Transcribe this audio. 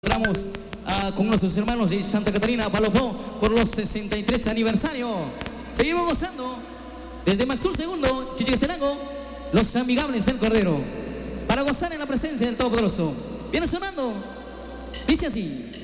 Encontramos con nuestros hermanos de Santa Catarina Palopó por los 63 aniversario. Seguimos gozando desde Maxur Segundo, Chichicastenango, los amigables del Cordero, para gozar en la presencia del Todopoderoso. Viene sonando, dice así.